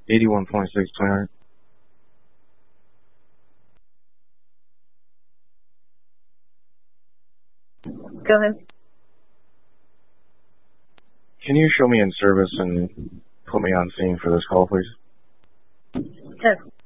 81.629. Go ahead. Can you show me in service and put me on scene for this call, please? Yes.